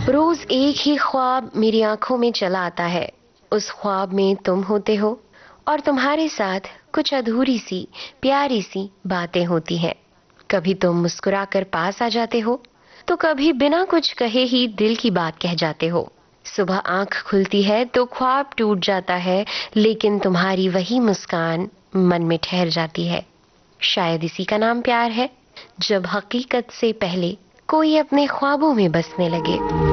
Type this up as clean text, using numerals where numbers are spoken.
रोज एक ही ख्वाब मेरी आंखों में चला आता है। उस ख्वाब में तुम होते हो और तुम्हारे साथ कुछ अधूरी सी प्यारी सी बातें होती हैं। कभी तुम मुस्कुराकर पास आ जाते हो तो कभी बिना कुछ कहे ही दिल की बात कह जाते हो। सुबह आंख खुलती है तो ख्वाब टूट जाता है, लेकिन तुम्हारी वही मुस्कान मन में ठहर जाती है। शायद इसी का नाम प्यार है, जब हकीकत से पहले कोई अपने ख्वाबों में बसने लगे।